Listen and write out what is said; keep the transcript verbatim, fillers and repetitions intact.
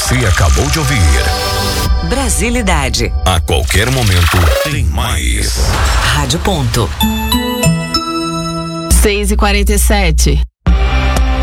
Você acabou de ouvir Brasilidade. A qualquer momento tem mais. Rádio Ponto. seis e quarenta e sete.